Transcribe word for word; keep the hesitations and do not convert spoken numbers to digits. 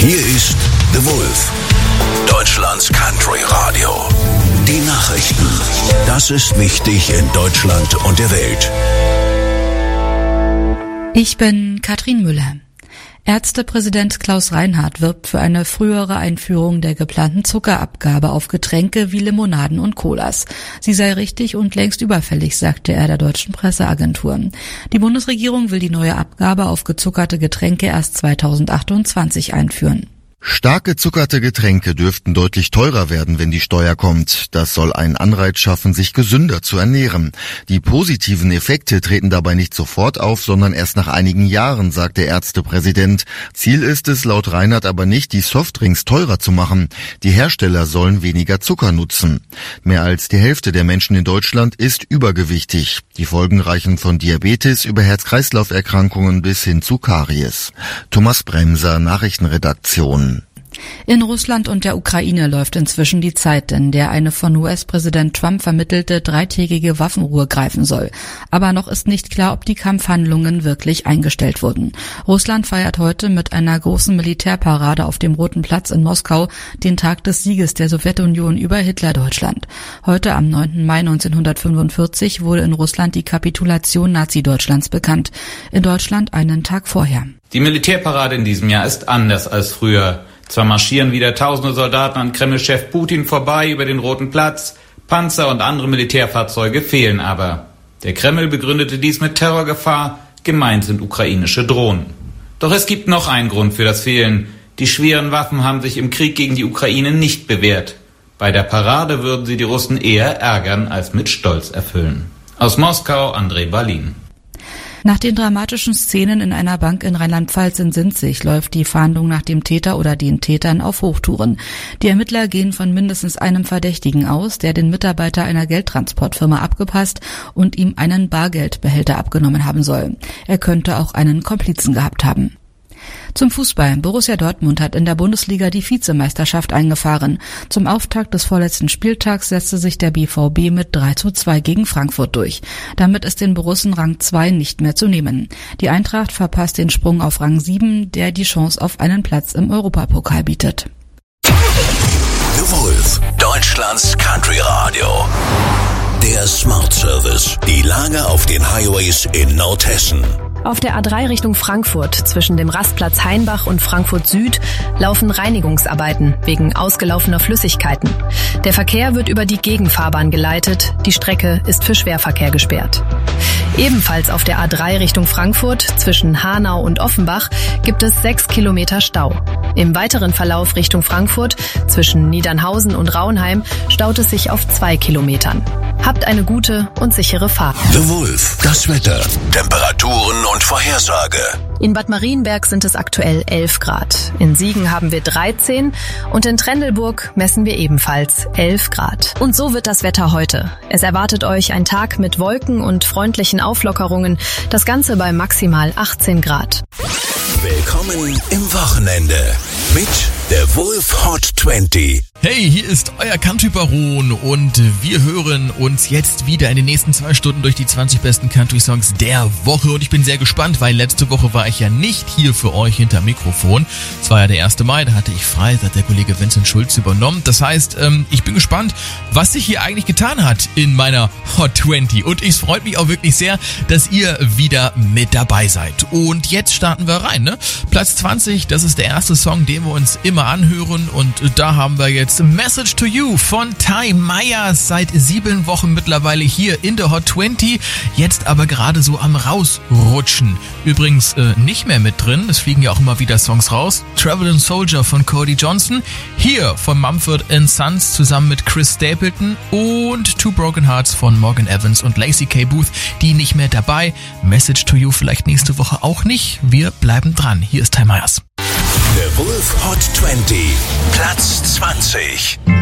Hier ist The Wolf, Deutschlands Country Radio. Die Nachrichten. Das ist wichtig in Deutschland und der Welt. Ich bin Katrin Müller. Ärztepräsident Klaus Reinhardt wirbt für eine frühere Einführung der geplanten Zuckerabgabe auf Getränke wie Limonaden und Colas. Sie sei richtig und längst überfällig, sagte er der deutschen Presseagentur. Die Bundesregierung will die neue Abgabe auf gezuckerte Getränke erst zweitausendachtundzwanzig einführen. Stark gezuckerte Getränke dürften deutlich teurer werden, wenn die Steuer kommt. Das soll einen Anreiz schaffen, sich gesünder zu ernähren. Die positiven Effekte treten dabei nicht sofort auf, sondern erst nach einigen Jahren, sagt der Ärztepräsident. Ziel ist es laut Reinhardt aber nicht, die Softdrinks teurer zu machen. Die Hersteller sollen weniger Zucker nutzen. Mehr als die Hälfte der Menschen in Deutschland ist übergewichtig. Die Folgen reichen von Diabetes über Herz-Kreislauf-Erkrankungen bis hin zu Karies. Thomas Bremser, Nachrichtenredaktion. In Russland und der Ukraine läuft inzwischen die Zeit, in der eine von U S-Präsident Trump vermittelte dreitägige Waffenruhe greifen soll. Aber noch ist nicht klar, ob die Kampfhandlungen wirklich eingestellt wurden. Russland feiert heute mit einer großen Militärparade auf dem Roten Platz in Moskau den Tag des Sieges der Sowjetunion über Hitlerdeutschland. Heute am neunten Mai neunzehnhundertfünfundvierzig wurde in Russland die Kapitulation Nazi-Deutschlands bekannt. In Deutschland einen Tag vorher. Die Militärparade in diesem Jahr ist anders als früher. Zwar marschieren wieder tausende Soldaten an Kreml-Chef Putin vorbei über den Roten Platz, Panzer und andere Militärfahrzeuge fehlen aber. Der Kreml begründete dies mit Terrorgefahr, gemeint sind ukrainische Drohnen. Doch es gibt noch einen Grund für das Fehlen. Die schweren Waffen haben sich im Krieg gegen die Ukraine nicht bewährt. Bei der Parade würden sie die Russen eher ärgern als mit Stolz erfüllen. Aus Moskau, André Balin. Nach den dramatischen Szenen in einer Bank in Rheinland-Pfalz in Sinzig läuft die Fahndung nach dem Täter oder den Tätern auf Hochtouren. Die Ermittler gehen von mindestens einem Verdächtigen aus, der den Mitarbeiter einer Geldtransportfirma abgepasst und ihm einen Bargeldbehälter abgenommen haben soll. Er könnte auch einen Komplizen gehabt haben. Zum Fußball. Borussia Dortmund hat in der Bundesliga die Vizemeisterschaft eingefahren. Zum Auftakt des vorletzten Spieltags setzte sich der B V B mit drei zu zwei gegen Frankfurt durch. Damit ist den Borussen Rang zwei nicht mehr zu nehmen. Die Eintracht verpasst den Sprung auf Rang sieben, der die Chance auf einen Platz im Europapokal bietet. The Wolf, Deutschlands Country Radio. Der Smart Service. Die Lage auf den Highways in Nordhessen. Auf der A drei Richtung Frankfurt zwischen dem Rastplatz Hainbach und Frankfurt Süd laufen Reinigungsarbeiten wegen ausgelaufener Flüssigkeiten. Der Verkehr wird über die Gegenfahrbahn geleitet. Die Strecke ist für Schwerverkehr gesperrt. Ebenfalls auf der A drei Richtung Frankfurt zwischen Hanau und Offenbach gibt es sechs Kilometer Stau. Im weiteren Verlauf Richtung Frankfurt zwischen Niedernhausen und Rauenheim staut es sich auf zwei Kilometern. Habt eine gute und sichere Fahrt. The Wolf, das Wetter, Temperaturen und Vorhersage. In Bad Marienberg sind es aktuell elf Grad. In Siegen haben wir dreizehn und in Trendelburg messen wir ebenfalls elf Grad. Und so wird das Wetter heute. Es erwartet euch ein Tag mit Wolken und freundlichen Auflockerungen. Das Ganze bei maximal achtzehn Grad. Willkommen im Wochenende mit der Wolf Hot zwanzig. Hey, hier ist euer Country-Baron und wir hören uns jetzt wieder in den nächsten zwei Stunden durch die zwanzig besten Country-Songs der Woche. Und ich bin sehr gespannt, weil letzte Woche war ich ja nicht hier für euch hinter Mikrofon. Es war ja der erste Mai, da hatte ich frei, da hat der Kollege Vincent Schulz übernommen. Das heißt, ich bin gespannt, was sich hier eigentlich getan hat in meiner Hot zwanzig. Und es freut mich auch wirklich sehr, dass ihr wieder mit dabei seid. Und jetzt starten wir rein, ne? Platz zwanzig, das ist der erste Song, den wir uns immer anhören. Und da haben wir jetzt Message to You von Ty Myers, seit sieben Wochen mittlerweile hier in der Hot zwanzig, jetzt aber gerade so am Rausrutschen. Übrigens äh, nicht mehr mit drin, es fliegen ja auch immer wieder Songs raus. Traveling Soldier von Cody Johnson, hier von Mumford and Sons zusammen mit Chris Stapleton und Two Broken Hearts von Morgan Evans und Lacey K. Booth, die nicht mehr dabei. Message to You vielleicht nächste Woche auch nicht. Wir bleiben dran. Hier ist Ty Myers. The Wolf Hot zwanzig, Platz zwanzig.